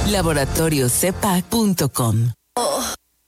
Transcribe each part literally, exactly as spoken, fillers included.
laboratorio cepa punto com. Oh.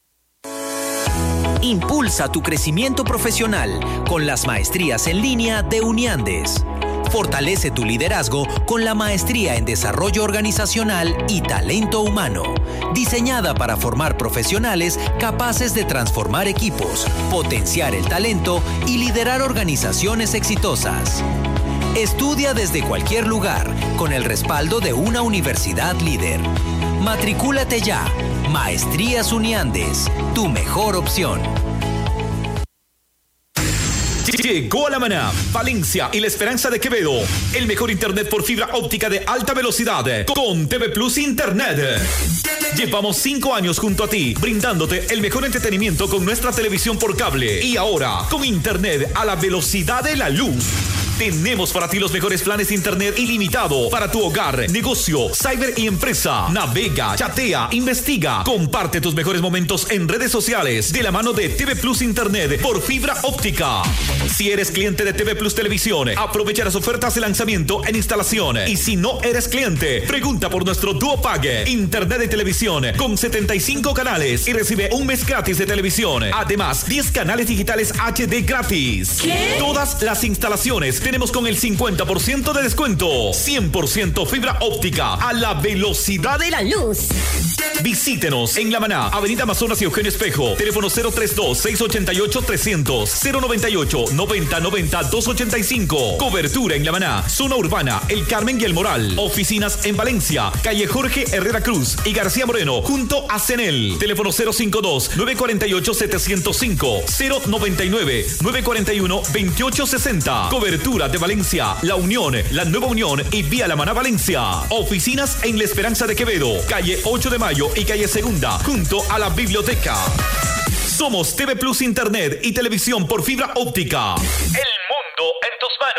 Impulsa tu crecimiento profesional con las maestrías en línea de Uniandes. Fortalece tu liderazgo con la maestría en desarrollo organizacional y talento humano, diseñada para formar profesionales capaces de transformar equipos, potenciar el talento y liderar organizaciones exitosas. Estudia desde cualquier lugar con el respaldo de una universidad líder. Matricúlate ya. Maestrías Uniandes, tu mejor opción. Llegó a La Maná, Valencia y La Esperanza de Quevedo. El mejor internet por fibra óptica de alta velocidad con T V Plus Internet. Llevamos cinco años junto a ti, brindándote el mejor entretenimiento con nuestra televisión por cable. Y ahora, con internet a la velocidad de la luz. Tenemos para ti los mejores planes de internet ilimitado para tu hogar, negocio, cyber y empresa. Navega, chatea, investiga, comparte tus mejores momentos en redes sociales de la mano de T V Plus Internet por fibra óptica. Si eres cliente de T V Plus Televisión, aprovecha las ofertas de lanzamiento en instalación. Y si no eres cliente, pregunta por nuestro Duo Pague, internet de televisión con setenta y cinco canales y recibe un mes gratis de televisión. Además, diez canales digitales H D gratis. ¿Qué? Todas las instalaciones tenemos con el cincuenta por ciento de descuento. cien por ciento fibra óptica a la velocidad de la luz. Visítenos en La Maná, Avenida Amazonas y Eugenio Espejo. Teléfono cero treinta y dos, seiscientos ochenta y ocho, trescientos, cero noventa y ocho, noventa noventa, doscientos ochenta y cinco. Cobertura en La Maná, zona urbana, El Carmen y El Moral. Oficinas en Valencia, calle Jorge Herrera Cruz y García Moreno, junto a Cenel. Teléfono cero cincuenta y dos, novecientos cuarenta y ocho, setecientos cinco, cero noventa y nueve, novecientos cuarenta y uno, veintiocho sesenta. Cobertura de Valencia, La Unión, La Nueva Unión y Vía La Maná Valencia. Oficinas en La Esperanza de Quevedo, calle ocho de mayo y calle Segunda, junto a la biblioteca. Somos T V Plus Internet y televisión por fibra óptica. El mundo en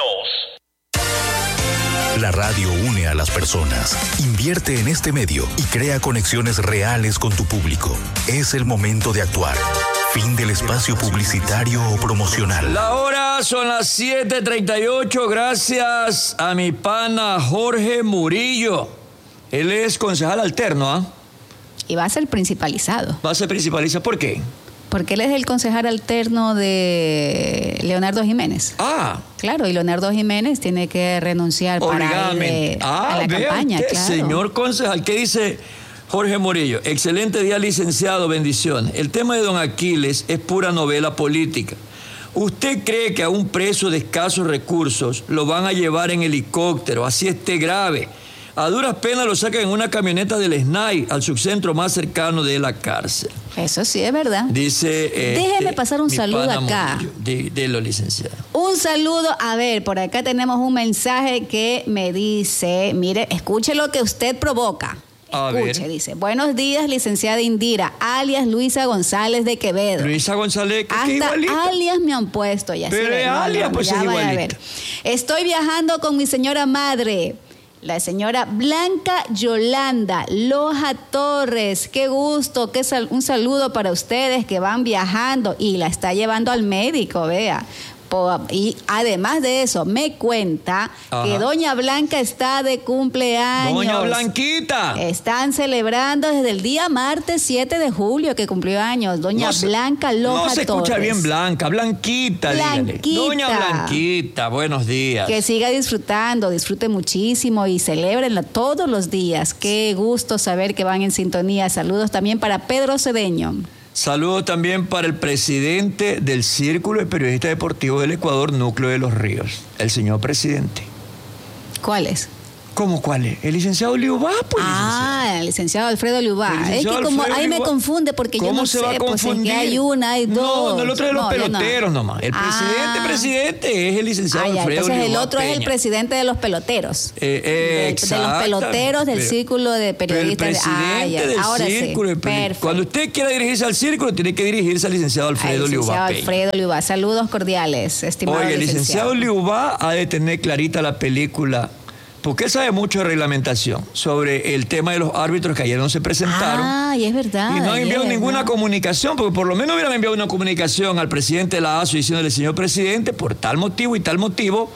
tus manos. La radio une a las personas. Invierte en este medio y crea conexiones reales con tu público. Es el momento de actuar. Fin del espacio publicitario o promocional. La hora son las siete treinta y ocho. Gracias a mi pana Jorge Murillo. Él es concejal alterno, ¿ah? ¿eh? Y va a ser principalizado. Va a ser principalizado. ¿Por qué? Porque él es el concejal alterno de Leonardo Jiménez. Ah. Claro, y Leonardo Jiménez tiene que renunciar para ir de, ah, a la campaña. Usted, claro. Señor concejal, ¿qué dice Jorge Murillo? Excelente día, licenciado, bendiciones. El tema de don Aquiles es pura novela política. ¿Usted cree que a un preso de escasos recursos lo van a llevar en helicóptero, así esté grave? A duras penas lo sacan en una camioneta del S N A I al subcentro más cercano de la cárcel. Eso sí es verdad. Dice... Déjeme este, pasar un saludo acá. De, de lo licenciado. Un saludo. A ver, por acá tenemos un mensaje que me dice, mire, escuche lo que usted provoca. A Escuche, ver. dice, buenos días, licenciada Indira, alias Luisa González de Quevedo. Luisa González, que Hasta igualita. alias me han puesto. Ya Pero sí, es no, alias, no, pues ya es vaya a igualita. ver. Estoy viajando con mi señora madre, la señora Blanca Yolanda Loja Torres. Qué gusto, qué sal- un saludo para ustedes que van viajando y la está llevando al médico, vea. Y además de eso, me cuenta Ajá. que doña Blanca está de cumpleaños. Doña Blanquita. Están celebrando desde el día martes siete de julio que cumplió años. Doña No se- Blanca Loja No se escucha Torres. bien Blanca, Blanquita, dígale. Blanquita. Doña Blanquita, buenos días. Que siga disfrutando, disfrute muchísimo y celébrenla todos los días. Qué gusto saber que van en sintonía. Saludos también para Pedro Cedeño. Saludos también para el presidente del Círculo de Periodistas Deportivos del Ecuador, Núcleo de los Ríos, el señor presidente. ¿Cuál es? ¿Cómo cuál es? El licenciado Liubá, pues. Ah, el licenciado Alfredo Liubá. El Es que licenciado como Alfredo ahí me Liubá. confunde porque yo ¿Cómo no se sé, va a pues es que confundir? hay una, hay dos. No, no, el otro es de los No, yo no. peloteros nomás. El presidente, Ah. presidente es el licenciado Ah, ya, Alfredo entonces el Liubá otro es el Peña. presidente de los peloteros. Eh, eh, de, de los exacto. peloteros del Pero- Círculo de Pero el Periodistas. presidente Ah, ya, del ahora Círculo de sí. Periodistas. Perfecto. Cuando usted quiera dirigirse al Círculo, tiene que dirigirse al licenciado Alfredo Al Liubá licenciado Peña. Alfredo Liubá. Saludos cordiales, estimado Oye, el licenciado licenciado. Liubá ha de tener clarita la película, porque él sabe mucho de reglamentación sobre el tema de los árbitros que ayer no se presentaron. Ah, y es verdad. Y no han enviado ayer, ninguna ¿no? comunicación, porque por lo menos hubieran enviado una comunicación al presidente de la A S O diciéndole, señor presidente, por tal motivo y tal motivo,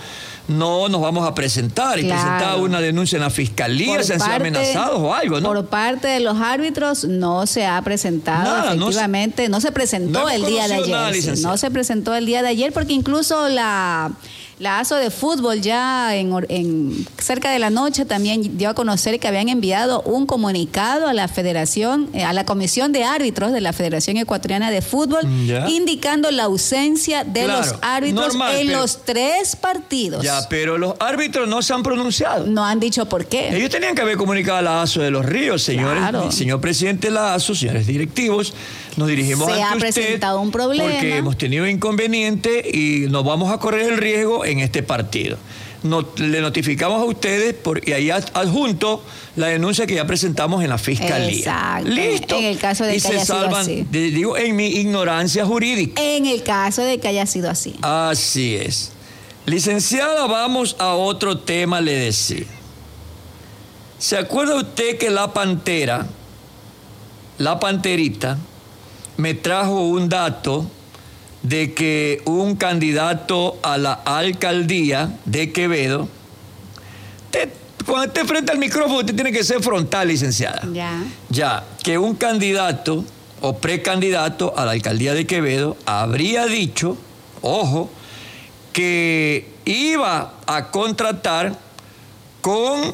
no nos vamos a presentar y Claro. presentar una denuncia en la fiscalía, Por se han sido parte- amenazados o algo, ¿no? Por parte de los árbitros no se ha presentado, Nada, no se- efectivamente, no se, presentó no hemos el día de conocido ayer. nada, sí, licenciada. no se presentó el día de ayer porque incluso la, la A S O de fútbol ya en, hor- en cerca de la noche también dio a conocer que habían enviado un comunicado a la Federación, eh, a la Comisión de Árbitros de la Federación Ecuatoriana de Fútbol, Ya. indicando la ausencia de Claro, los árbitros normal, en pero- los tres partidos. Ya, pero los árbitros no se han pronunciado. No han dicho por qué. Ellos tenían que haber comunicado a la A S O de los Ríos, señores, Claro. señor presidente de la A S O, señores directivos, nos dirigimos Se ante ha usted presentado un problema. porque hemos tenido inconveniente y nos vamos a correr el riesgo en este partido. No- le notificamos a ustedes por, y ahí ad- adjunto la denuncia que ya presentamos en la fiscalía. Exacto. Listo. En el caso de y que se haya sido salvan, así. de- digo, en mi ignorancia jurídica. En el caso de que haya sido así. Así es. Licenciada, vamos a otro tema, le decía. ¿Se acuerda usted que la pantera, la panterita, me trajo un dato de que un candidato a la alcaldía de Quevedo, te- cuando esté frente al micrófono usted tiene que ser frontal, licenciada. Ya. Ya, que un candidato o precandidato a la alcaldía de Quevedo habría dicho, ojo, que iba a contratar con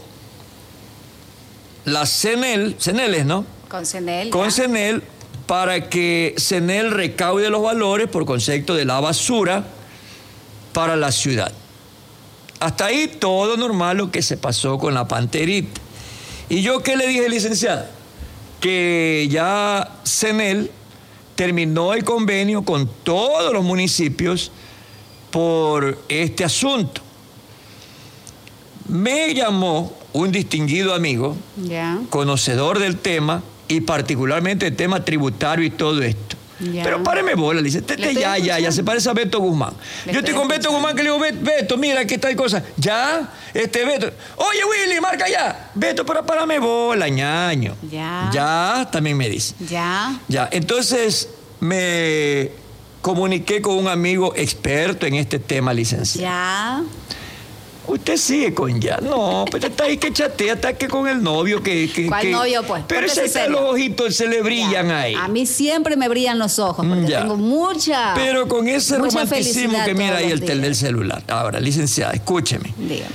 la CENEL, CENELES, ¿no? Con CENEL. Con ya. CENEL para que CENEL recaude los valores por concepto de la basura para la ciudad. Hasta ahí todo normal lo que se pasó con la panterita. ¿Y yo qué le dije, licenciada? Que ya CENEL terminó el convenio con todos los municipios por este asunto. Me llamó un distinguido amigo, Ya. conocedor del tema y particularmente el tema tributario y todo esto. Ya. Pero páreme bola, le dice, este, Le este estoy ya, ya, ya, escuchando. se parece a Beto Guzmán. Le Yo estoy estoy con Beto escuchando. Guzmán que le digo, "Bet- Beto, mira, aquí está cosa. Ya, este Beto, oye Willy, marca ya. Beto, pero párame bola, ñaño. Ya. Ya, también me dice. Ya. Ya, entonces me comuniqué con un amigo experto en este tema, licenciado. Ya. Usted sigue con ya. No, pero está ahí que chatea, está que con el novio que... que ¿Cuál que- novio, pues? Pero Póngase ese está, serio. los ojitos se le brillan Ya. ahí. A mí siempre me brillan los ojos porque Ya. tengo mucha. Pero con ese mucha romanticismo felicidad que mira todos ahí los el tel del días. celular. Ahora, licenciada, escúcheme. Dígame.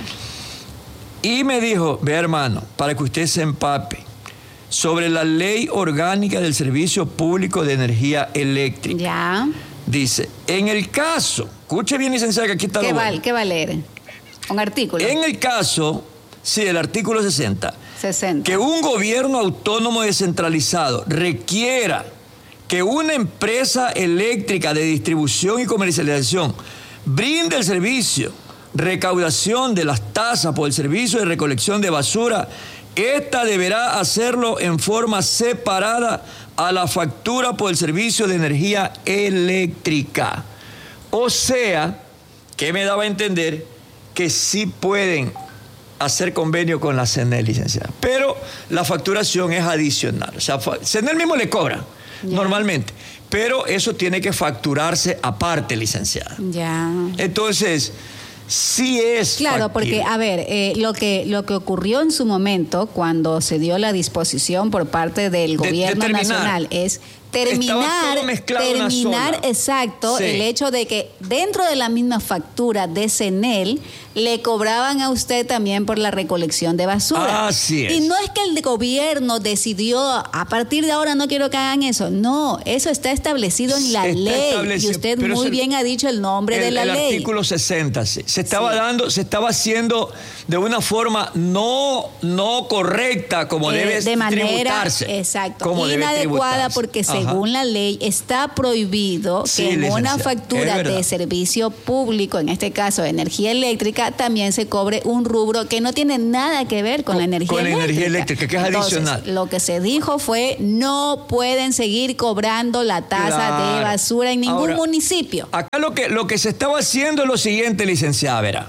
Y me dijo, ve hermano, para que usted se empape, sobre la ley orgánica del Servicio Público de Energía Eléctrica. Ya. Dice, en el caso, escuche bien, licenciada, que aquí está ¿Qué lo va, bueno. ¿Qué va a leer? Un artículo. En el caso, sí, el artículo sesenta, sesenta. que un gobierno autónomo descentralizado requiera que una empresa eléctrica de distribución y comercialización brinde el servicio, recaudación de las tasas por el servicio de recolección de basura, esta deberá hacerlo en forma separada a la factura por el servicio de energía eléctrica. O sea, que me daba a entender que sí pueden hacer convenio con la CENEL, licenciada. Pero la facturación es adicional. O sea, fa- CENEL mismo le cobra, Ya. normalmente. Pero eso tiene que facturarse aparte, licenciada. Ya. Entonces, sí es Claro, porque, factible. a ver, eh, lo que lo que ocurrió en su momento, cuando se dio la disposición por parte del De- gobierno de terminar. nacional, es Estaba terminar, todo mezclado en una terminar, sola. exacto, Sí. el hecho de que dentro de la misma factura de CENEL le cobraban a usted también por la recolección de basura. Así es. Y no es que el gobierno decidió, a partir de ahora no quiero que hagan eso. No, eso está establecido en la Está ley. establecido, Y usted pero muy es el- bien ha dicho el nombre el, de la el ley. artículo sesenta, sí. Se estaba Sí. dando, se estaba haciendo de una forma no, no correcta como Eh, debe de manera tributarse. exacto como debe inadecuada tributarse. porque Ajá. según la ley está prohibido Sí, que en una licenciada, es factura verdad. de servicio público, en este caso de energía eléctrica, también se cobre un rubro que no tiene nada que ver con, Con- la energía con la eléctrica. energía eléctrica, que es Entonces, adicional. lo que se dijo fue no pueden seguir cobrando la tasa Claro. de basura en ningún Ahora, municipio. Acá lo que, lo que se estaba haciendo es lo siguiente, licenciada, verá.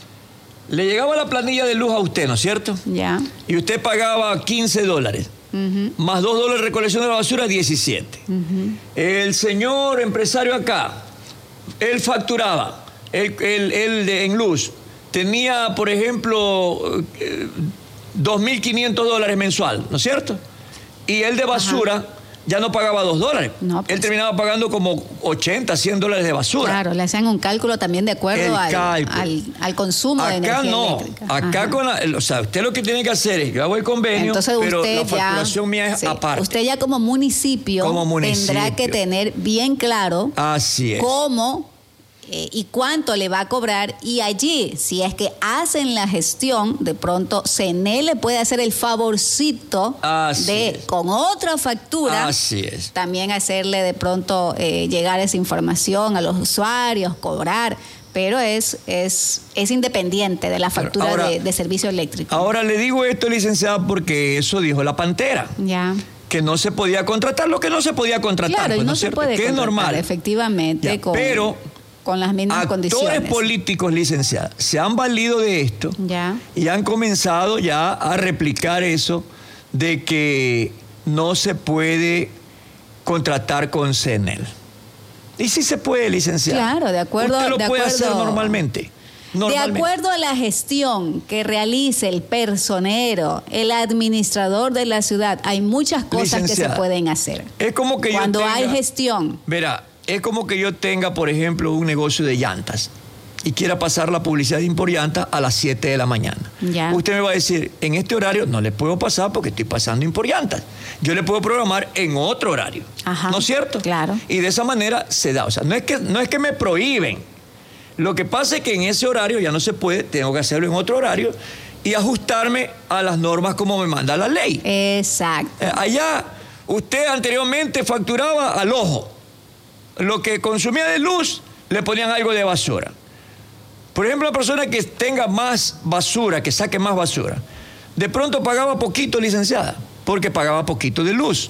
Le llegaba la planilla de luz a usted, ¿no es cierto? Ya. Y usted pagaba quince dólares. Más dos dólares de recolección de la basura, diecisiete. El señor empresario acá, él facturaba, él, él- él de- en luz, tenía, por ejemplo, eh, dos mil quinientos dólares mensual, ¿no es cierto? Y él de basura... Ajá. Ya no pagaba dos dólares. No, pues, él terminaba pagando como ochenta, cien dólares de basura. Claro, le hacían un cálculo también de acuerdo al, al, al consumo acá de energía no, eléctrica. Acá Ajá. con la, o sea, usted lo que tiene que hacer es, yo hago el convenio, entonces pero usted la facturación ya, mía es sí, aparte. Usted ya como municipio, como municipio tendrá que tener bien claro Así es. cómo eh, y cuánto le va a cobrar, y allí, si es que hacen la gestión, de pronto CENEL le puede hacer el favorcito Así de, es. con otra factura, Así es. también hacerle de pronto eh, llegar esa información a los usuarios, cobrar, pero es, es, es independiente de la factura ahora, de, de servicio eléctrico. Ahora le digo esto, licenciada, porque eso dijo la Pantera. Ya. Que no se podía contratar lo que no se podía contratar. Claro, pues, y no, ¿no se cierto? puede que es normal. Efectivamente, ya, con, pero con las mismas actores condiciones. Actores políticos, licenciada, se han valido de esto ya. y han comenzado ya a replicar eso de que no se puede contratar con CENEL. Y sí se puede, licenciada. Claro, de acuerdo. Usted lo de puede acuerdo, hacer normalmente. De acuerdo a la gestión que realice el personero, el administrador de la ciudad, hay muchas cosas que se pueden hacer. Es como que cuando yo tenga, hay gestión. Verá, es como que yo tenga, por ejemplo, un negocio de llantas y quiera pasar la publicidad de Imporllanta a las siete de la mañana. Ya. Usted me va a decir, en este horario no le puedo pasar porque estoy pasando Imporllantas. Yo le puedo programar en otro horario. Ajá, ¿no es cierto? Claro. Y de esa manera se da. O sea, no es que, no es que me prohíben. Lo que pasa es que en ese horario ya no se puede, tengo que hacerlo en otro horario y ajustarme a las normas como me manda la ley. Exacto. Eh, allá, usted anteriormente facturaba al ojo. Lo que consumía de luz, le ponían algo de basura. Por ejemplo, la persona que tenga más basura, que saque más basura, de pronto pagaba poquito, licenciada, porque pagaba poquito de luz.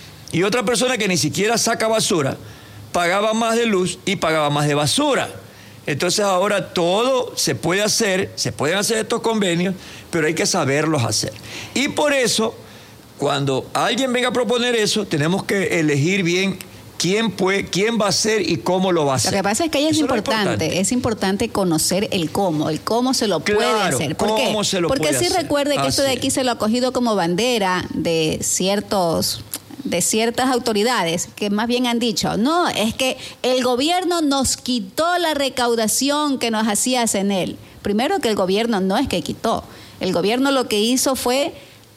Y otra persona que ni siquiera saca basura, pagaba más de luz y pagaba más de basura. Entonces ahora todo se puede hacer, se pueden hacer estos convenios, pero hay que saberlos hacer. Y por eso, cuando alguien venga a proponer eso, tenemos que elegir bien quién puede, quién va a hacer y cómo lo va a hacer. Lo que pasa es que ahí es importante, es importante, es importante conocer el cómo, el cómo se lo puede claro, hacer. ¿Por cómo qué? se lo Porque puede sí hacer. recuerde que Así esto de aquí es. se lo ha cogido como bandera de ciertos de ciertas autoridades que más bien han dicho, no, es que el gobierno nos quitó la recaudación que nos hacía CENEL. Primero que el gobierno no es que quitó, el gobierno lo que hizo fue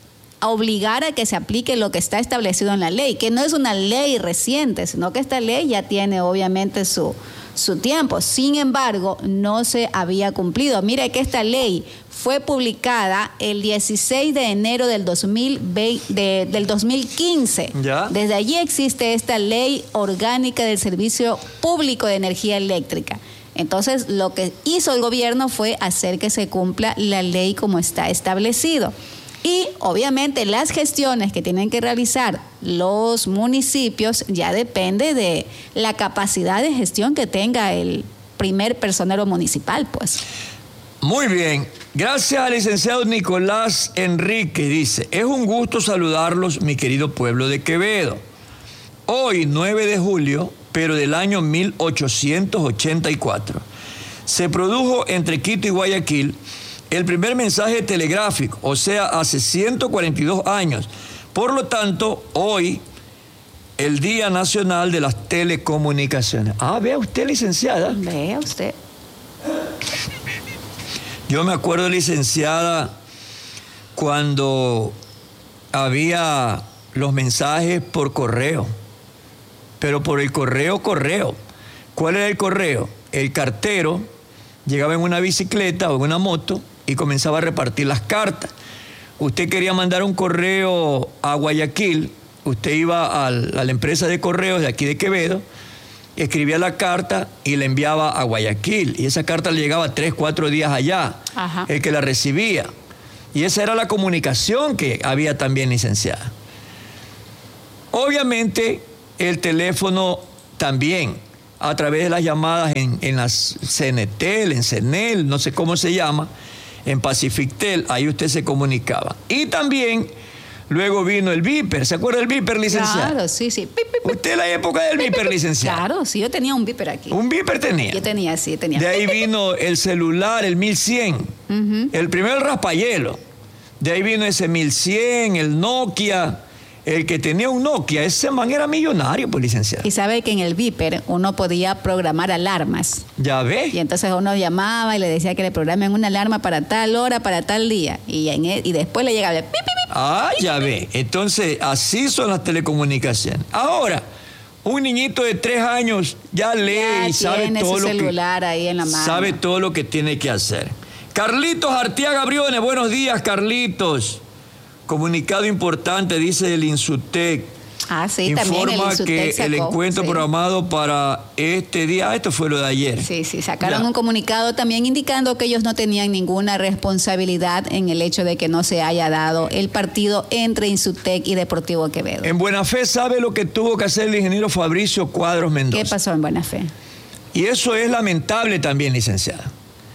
obligar a que se aplique lo que está establecido en la ley, que no es una ley reciente, sino que esta ley ya tiene obviamente su, su tiempo. Sin embargo, no se había cumplido. Mire que esta ley fue publicada el dieciséis de enero del, dos mil veinte, de, del dos mil quince. ¿Ya? Desde allí existe esta ley orgánica del Servicio Público de Energía Eléctrica. Entonces, lo que hizo el gobierno fue hacer que se cumpla la ley como está establecido. Y obviamente las gestiones que tienen que realizar los municipios ya depende de la capacidad de gestión que tenga el primer personero municipal, pues. Muy bien. Gracias al licenciado Nicolás Enrique. Dice, es un gusto saludarlos, mi querido pueblo de Quevedo. Hoy, nueve de julio, pero del año mil ochocientos ochenta y cuatro, se produjo entre Quito y Guayaquil el primer mensaje telegráfico, o sea, hace ciento cuarenta y dos años. Por lo tanto, hoy, el Día Nacional de las Telecomunicaciones. Ah, vea usted, licenciada. Vea usted. Yo me acuerdo, licenciada, cuando había los mensajes por correo, pero por el correo, correo. ¿Cuál era el correo? El cartero llegaba en una bicicleta o en una moto y comenzaba a repartir las cartas. Usted quería mandar un correo a Guayaquil, usted iba al, a la empresa de correos de aquí de Quevedo, escribía la carta y la enviaba a Guayaquil. Y esa carta le llegaba tres, cuatro días allá, Ajá. el que la recibía. Y esa era la comunicación que había también, licenciada. Obviamente, el teléfono también, a través de las llamadas en, en las Cenetel, en CENEL, no sé cómo se llama, en Pacifictel, ahí usted se comunicaba. Y también Luego vino el Viper. ¿Se acuerda del Viper, licenciado? Claro, sí, sí. Pip, pip, pip. ¿Usted en la época del Pip, Viper, pip, pip. licenciado? Claro, sí, yo tenía un Viper aquí. ¿Un Viper tenía? Yo tenía, sí, tenía. De ahí vino el celular, el mil cien. Uh-huh. El primero, el raspayelo. De ahí vino ese mil cien, el Nokia. El que tenía un Nokia, ese man era millonario, pues, licenciado. Y sabe que en el Viper uno podía programar alarmas. ¿Ya ve? Y entonces uno llamaba y le decía que le programen una alarma para tal hora, para tal día. Y, en el, y después le llegaba el pip, pip, pip. Ah, ya ve. Entonces, así son las telecomunicaciones. Ahora, un niñito de tres años ya lee ya y sabe tiene todo su lo celular que ahí en la mano. sabe todo lo que tiene que hacer. Carlitos Arteaga Briones, buenos días, Carlitos. Comunicado importante, dice el Insutec. Ah, sí, Informa también el Insutec que sacó, el encuentro sí. programado para este día, ah, esto fue lo de ayer. Sí, sí, sacaron ya. un comunicado también indicando que ellos no tenían ninguna responsabilidad en el hecho de que no se haya dado el partido entre Insutec y Deportivo Quevedo. En Buena Fe, ¿sabe lo que tuvo que hacer el ingeniero Fabricio Cuadros Mendoza? ¿Qué pasó en Buena Fe? Y eso es lamentable también, licenciada,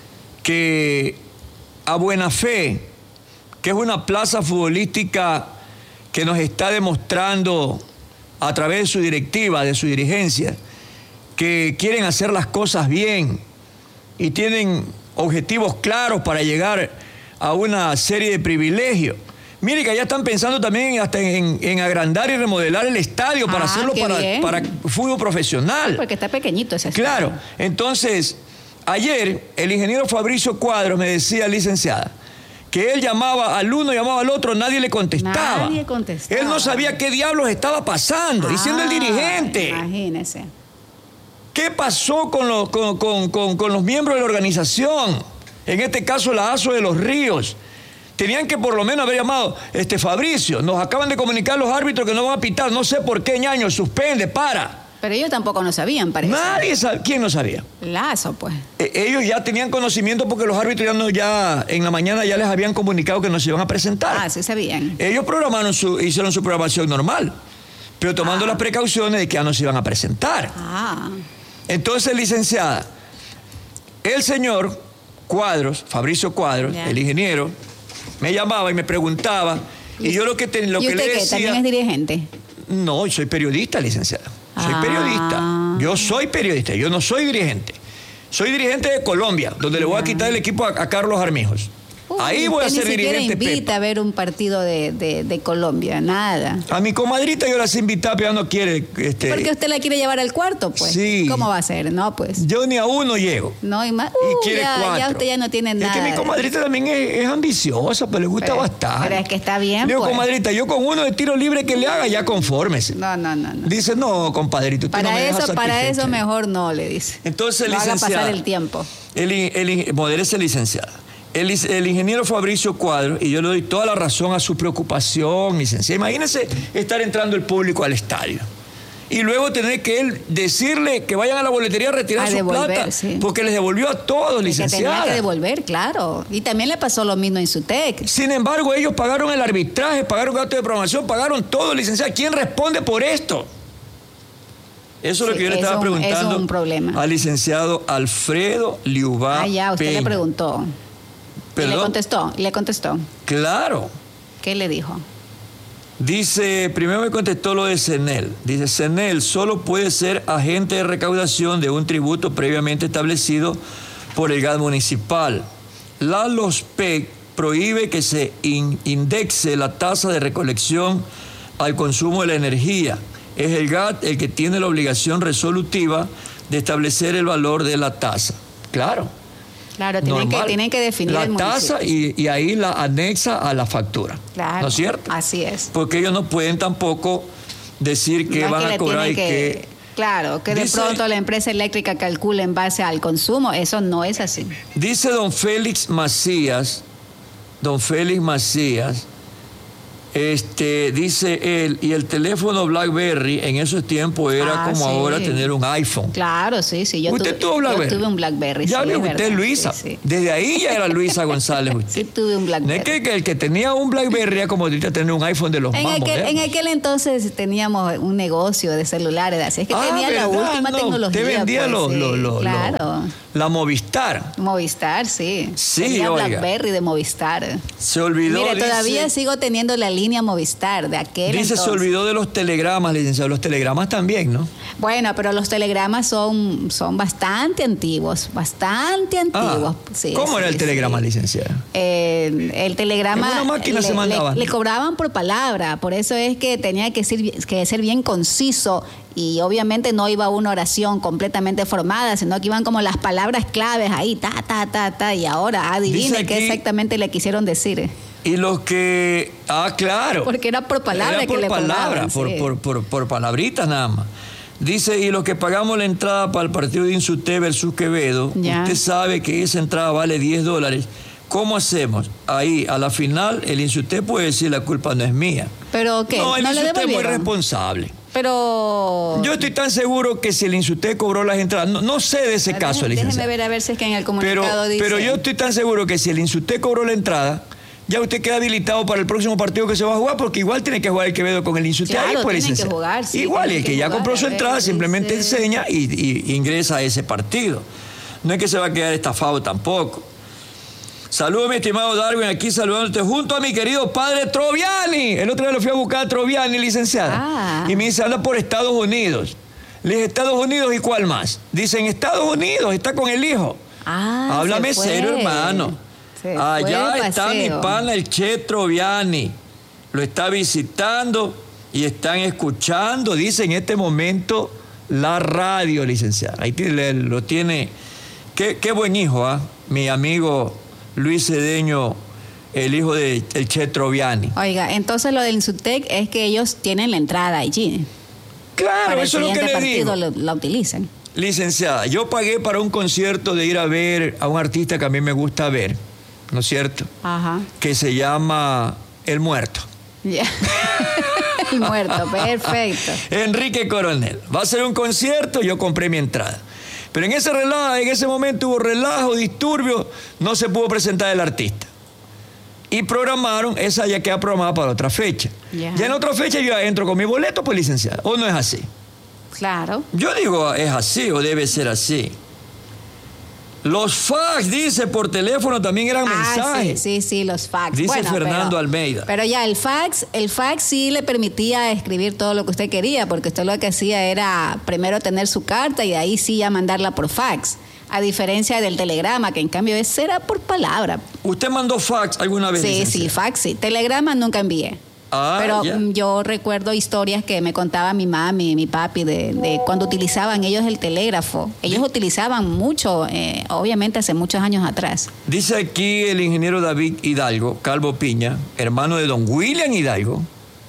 que a Buena Fe, que es una plaza futbolística que nos está demostrando a través de su directiva, de su dirigencia, que quieren hacer las cosas bien y tienen objetivos claros para llegar a una serie de privilegios. Mire que ya están pensando también hasta en, en agrandar y remodelar el estadio para Ah, hacerlo qué para, bien. para fútbol profesional. Porque está pequeñito ese estadio. Claro, entonces, ayer el ingeniero Fabricio Cuadros me decía, licenciada, que él llamaba al uno, llamaba al otro, nadie le contestaba. Nadie contestaba. Él no sabía qué diablos estaba pasando, Ah, y siendo el dirigente. Imagínese. ¿Qué pasó con los, con, con, con, con los miembros de la organización? En este caso, la A S O de Los Ríos. Tenían que por lo menos haber llamado, este Fabricio, nos acaban de comunicar los árbitros que no van a pitar, no sé por qué, ñaño, suspende, para. Pero ellos tampoco no sabían, parece. Nadie sabía. ¿Quién no sabía? Lazo, pues. Eh, ellos ya tenían conocimiento porque los árbitros ya, no, ya en la mañana ya les habían comunicado que no se iban a presentar. Ah, sí sabían. Ellos programaron su, hicieron su programación normal, pero tomando Ah. las precauciones de que ya no se iban a presentar. Ah. Entonces, licenciada, el señor Cuadros, Fabricio Cuadros, Ya. el ingeniero, me llamaba y me preguntaba, y yo lo que, te, lo ¿Y que usted le qué? decía... ¿También es dirigente? No, soy periodista, licenciada. Soy Ah. periodista. Yo soy periodista, yo no soy dirigente. Soy dirigente de Colombia, donde le voy a quitar el equipo a, a Carlos Armijos. Uy, Ahí voy a usted ser ni siquiera dirigente, invita Pepa. a ver un partido de, de, de Colombia, nada. A mi comadrita yo las invitaba, pero ya no quiere. Este, Porque usted la quiere llevar al cuarto, pues. Sí. ¿Cómo va a ser? No, pues. Yo ni a uno llego. No, y más. Y Uh, quiere ya, cuatro. ya usted ya no tiene nada. Es que mi comadrita también es, es ambiciosa, pero le gusta Pero- bastante. pero es que está bien, Le digo, pues. comadrita, yo con uno de tiro libre que le haga, ya confórmese. No, no, no, no. Dice, no, compadrito, usted Para no me deja eso, para satisfecha. eso mejor no, le dice. Entonces, no haga licenciada, pasar el tiempo. El, el, modérese, licenciada. El, el ingeniero Fabricio Cuadros, y yo le doy toda la razón a su preocupación, licenciada. Imagínense estar entrando el público al estadio. Y luego tener que él decirle que vayan a la boletería a retirar A su devolver, plata. sí. Porque les devolvió a todos, Es que licenciada. tenía que devolver, claro. Y también le pasó lo mismo en Insutec. Sin embargo, ellos pagaron el arbitraje, pagaron gastos de programación, pagaron todo, licenciada. ¿Quién responde por esto? Eso es lo Sí, que yo le es estaba un- preguntando es un problema. al licenciado Alfredo Liubá Ah, ya, usted Peña. le preguntó. Y ¿Perdón? le contestó, y le contestó. Claro. ¿Qué le dijo? Dice, primero me contestó lo de CENEL. Dice, CENEL solo puede ser agente de recaudación de un tributo previamente establecido por el G A T municipal. La LOSPEC prohíbe que se in- indexe la tasa de recolección al consumo de la energía. Es el G A T el que tiene la obligación resolutiva de establecer el valor de la tasa. Claro. Claro, tienen que, normal. tienen que definir la el municipio. tasa y, y ahí la anexa a la factura. Claro. ¿No es cierto? Así es. Porque ellos no pueden tampoco decir que No es van que a le cobrar y tienen que... Claro, que de Dice- pronto la empresa eléctrica calcule en base al consumo. Eso no es así. Dice don Félix Macías, don Félix Macías, este, dice él, y el teléfono BlackBerry en esos tiempos era Ah, como sí. ahora tener un iPhone. Claro, sí, sí. Yo ¿Usted tuve, tuvo BlackBerry? Yo tuve un BlackBerry. Ya sí, ve es usted, verdad, Luisa. Sí, sí. Desde ahí ya era Luisa González. Usted. Sí tuve un No BlackBerry. es que, que el que tenía un BlackBerry era como ahorita tener un iPhone de los En más aquel, modernos. en aquel entonces teníamos un negocio de celulares, así es que Ah, tenía la ¿verdad? última No, tecnología. usted vendía pues, lo- sí, lo- lo- lo- claro. la Movistar. Movistar, sí. Sí, tenía oiga. BlackBerry de Movistar. Se olvidó, Mire, dice- todavía sigo teniendo la línea Movistar de aquel Dice, entonces. se olvidó de los telegramas, licenciado. Los telegramas también, ¿no? Bueno, pero los telegramas son, son bastante antiguos, bastante antiguos. Ah, Sí, ¿Cómo sí, era el telegrama, sí. licenciada? Eh, el telegrama En una máquina le, se mandaba. le- le cobraban por palabra, por eso es que tenía que ser, que ser bien conciso y obviamente no iba una oración completamente formada, sino que iban como las palabras claves ahí, ta, ta, ta, ta, y ahora adivine Dice qué aquí- exactamente le quisieron decir. Y los que... Ah, claro. Porque era por palabra Era por que le palabra, cobraban, por, sí. por, por, por palabritas nada más. Dice, y los que pagamos la entrada para el partido de Insute versus Quevedo, Ya. usted sabe que esa entrada vale diez dólares. ¿Cómo hacemos? Ahí, a la final, el Insute puede decir la culpa no es mía. ¿Pero qué? No, el ¿No le Insute es muy devolvieron? responsable. Pero... Yo estoy tan seguro que si el Insute cobró las entradas, no, no sé de ese Déjeme- caso, Déjeme licenciado. ver a ver si es que en el Pero, comunicado dice... pero yo estoy tan seguro que si el Insute cobró la entrada, ya usted queda habilitado para el próximo partido que se va a jugar, porque igual tiene que jugar el Quevedo con el Insute. Claro, ahí, pues, tienen licenciado. que jugar, sí, Igual, y tienen el que, que ya jugar, compró su a ver, entrada simplemente dice- enseña y, y ingresa a ese partido. No es que se va a quedar estafado tampoco. Saludos, mi estimado Darwin, aquí saludándote junto a mi querido padre Troviani. El otro día lo fui a buscar a Troviani, licenciada. Ah. Y me dice, anda por Estados Unidos. Le dije, ¿Estados Unidos y cuál más? Dicen, Estados Unidos, está con el hijo. Ah, Háblame se fue. serio, hermano. Se Allá fue de está mi paseo. pana, el Che Troviani. Lo está visitando y están escuchando, dice en este momento, la radio, licenciada. Ahí tiene- lo tiene. Qué, qué buen hijo, ¿ah? Mi amigo Luis Cedeño, el hijo del Che Troviani. Oiga, entonces lo del Insutec es que ellos tienen la entrada allí. Claro, para el eso es lo que siguiente le digo. partido lo- la utilizan. Licenciada, yo pagué para un concierto de ir a ver a un artista que a mí me gusta ver, ¿no es cierto? Ajá. Que se llama El Muerto. Ya. El muerto, perfecto. Enrique Coronel. Va a ser un concierto, yo compré mi entrada. Pero en ese relajo, en ese momento hubo relajo, disturbio, no se pudo presentar el artista. Y programaron, esa ya queda programada para otra fecha. Ya. Ya en otra fecha yo entro con mi boleto, pues licenciada. ¿O no es así? Claro. Yo digo, es así o debe ser así. Los fax, dice, por teléfono también eran Ah, mensajes. sí, sí, sí, los fax. Dice Bueno, Fernando pero- Almeida. Pero ya el fax, el fax sí le permitía escribir todo lo que usted quería, porque usted lo que hacía era primero tener su carta y de ahí sí ya mandarla por fax. A diferencia del telegrama, que en cambio ese era por palabra. ¿Usted mandó fax alguna vez? Sí, licenciada? sí, fax, sí. Telegrama nunca envié. Ah, Pero ya. mm, yo recuerdo historias que me contaba mi mami y mi papi de, de cuando utilizaban ellos el telégrafo. Ellos utilizaban mucho, eh, obviamente hace muchos años atrás. Dice aquí el ingeniero David Hidalgo, Calvo Piña, hermano de don William Hidalgo,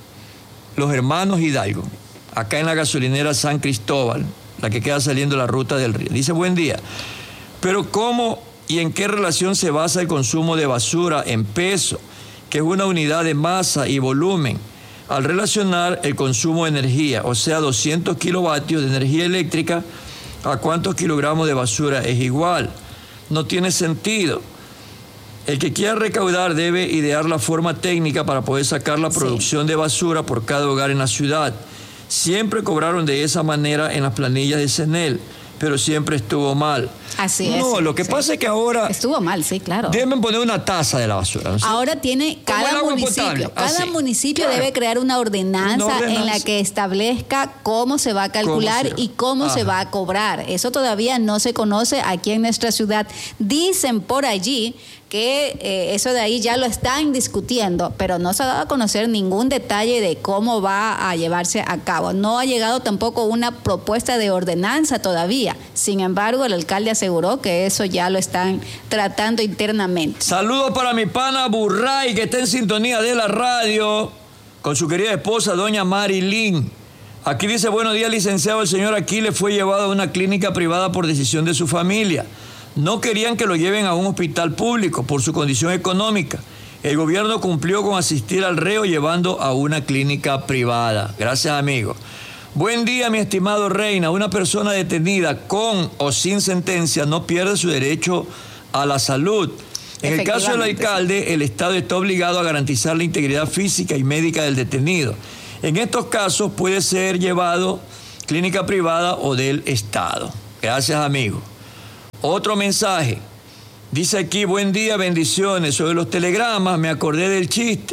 los hermanos Hidalgo, acá en la gasolinera San Cristóbal, la que queda saliendo la ruta del río. Dice, buen día, pero ¿cómo y en qué relación se basa el consumo de basura en peso, que es una unidad de masa y volumen, al relacionar el consumo de energía, o sea, doscientos kilovatios de energía eléctrica, a cuántos kilogramos de basura es igual? No tiene sentido. El que quiera recaudar debe idear la forma técnica para poder sacar la producción de basura por cada hogar en la ciudad. Siempre cobraron de esa manera en las planillas de CENEL, pero siempre estuvo mal. Así es. No, lo que sí. pasa es que ahora Estuvo mal, sí, claro. deben poner una tasa de la basura, ¿no es cierto? Ahora tiene Como el cada agua municipio, potable, cada así. municipio Claro. debe crear una ordenanza, Una ordenanza. en la que establezca cómo se va a calcular ¿Cómo se- y cómo se Ajá. va a cobrar. Eso todavía no se conoce aquí en nuestra ciudad. Dicen por allí que eh, eso de ahí ya lo están discutiendo, pero no se ha dado a conocer ningún detalle de cómo va a llevarse a cabo. No ha llegado tampoco una propuesta de ordenanza todavía. Sin embargo, el alcalde aseguró que eso ya lo están tratando internamente. Saludos para mi pana Burray, que está en sintonía de la radio, con su querida esposa, doña Marilyn. Aquí dice, buenos días, licenciado. El señor Aquiles fue llevado a una clínica privada por decisión de su familia. No querían que lo lleven a un hospital público por su condición económica. El gobierno cumplió con asistir al reo llevando a una clínica privada. Gracias, amigo. Buen día, mi estimado Reina. Una persona detenida con o sin sentencia no pierde su derecho a la salud. En el caso del Efectivamente, alcalde, el Estado está obligado a garantizar la integridad física y médica del detenido. En estos casos puede ser llevado clínica privada o del Estado. Gracias, amigo. Otro mensaje. Dice aquí, buen día, bendiciones. Sobre los telegramas me acordé del chiste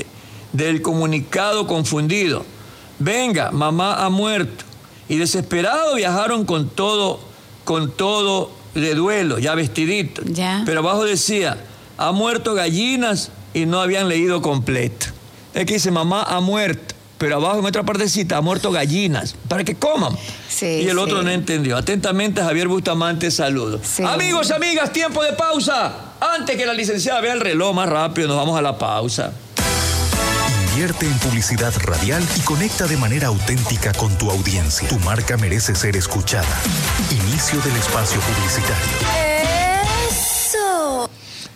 del comunicado confundido. Venga, mamá ha muerto. Y desesperado viajaron con todo, con todo de duelo, ya vestidito. Ya. Pero abajo decía, ha muerto gallinas, y no habían leído completo. Es que dice, mamá ha muerto, pero abajo en otra partecita, ha muerto gallinas, para que coman. Sí, y el otro sí. no entendió. Atentamente, Javier Bustamante, saludos. Sí. Amigos, amigas, tiempo de pausa. Antes que la licenciada vea el reloj más rápido, nos vamos a la pausa. Invierte en publicidad radial y conecta de manera auténtica con tu audiencia. Tu marca merece ser escuchada. Inicio del espacio publicitario. ¡Eso!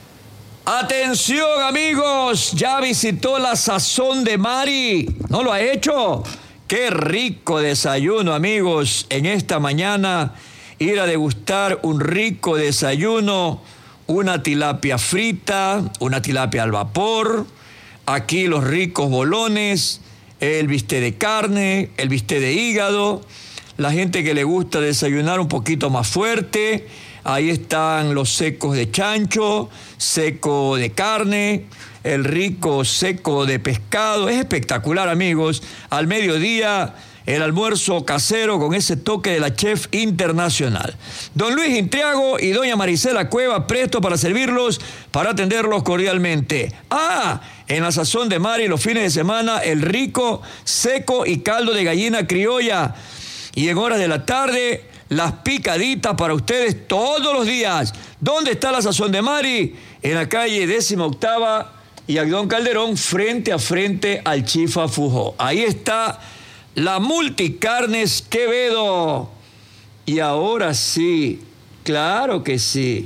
Atención, amigos, ya visitó la Sazón de Mari. ¿No lo ha hecho? Qué rico desayuno, amigos. En esta mañana ir a degustar un rico desayuno, una tilapia frita, una tilapia al vapor, aquí los ricos bolones, el bistec de carne, el bistec de hígado, la gente que le gusta desayunar un poquito más fuerte. Ahí están los secos de chancho, seco de carne, el rico seco de pescado. Es espectacular, amigos. Al mediodía, el almuerzo casero con ese toque de la chef internacional. Don Luis Intriago y doña Marisela Cueva, presto para servirlos, para atenderlos cordialmente. Ah, en la Sazón de Mari, los fines de semana, el rico seco y caldo de gallina criolla. Y en horas de la tarde, las picaditas para ustedes todos los días. ¿Dónde está la Sazón de Mari? En la calle décima octava y Agdón Calderón, frente a frente al Chifa Fujó. Ahí está la Multicarnes Quevedo. Y ahora sí, claro que sí.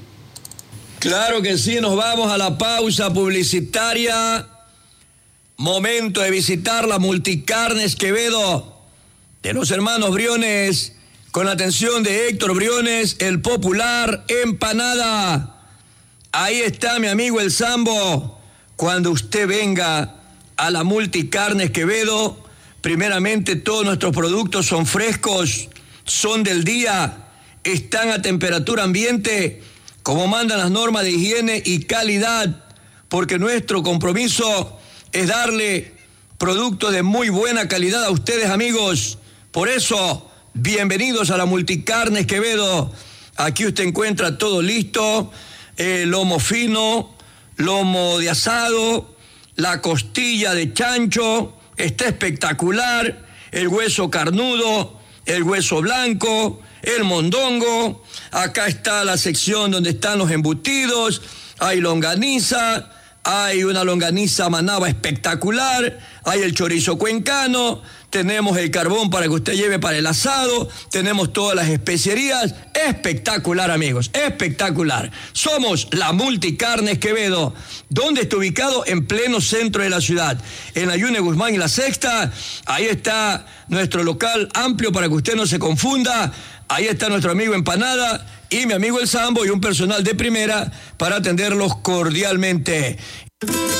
Claro que sí, nos vamos a la pausa publicitaria. Momento de visitar la Multicarnes Quevedo de los hermanos Briones. Con la atención de Héctor Briones, el popular Empanada. Ahí está mi amigo el Sambo. Cuando usted venga a la Multicarnes Quevedo, primeramente todos nuestros productos son frescos, son del día, están a temperatura ambiente, como mandan las normas de higiene y calidad, porque nuestro compromiso es darle productos de muy buena calidad a ustedes, amigos. Por eso, bienvenidos a la Multicarnes Quevedo. Aquí usted encuentra todo listo, eh, lomo fino, lomo de asado, la costilla de chancho, está espectacular, el hueso carnudo, el hueso blanco, el mondongo. Acá está la sección donde están los embutidos, hay longaniza, hay una longaniza manaba espectacular, hay el chorizo cuencano, tenemos el carbón para que usted lleve para el asado, tenemos todas las especierías. Espectacular, amigos, espectacular. Somos la Multicarnes Quevedo. ¿Dónde está ubicado? En pleno centro de la ciudad, en la Yune Guzmán y la Sexta. Ahí está nuestro local amplio para que usted no se confunda. Ahí está nuestro amigo Empanada y mi amigo el Sambo y un personal de primera para atenderlos cordialmente.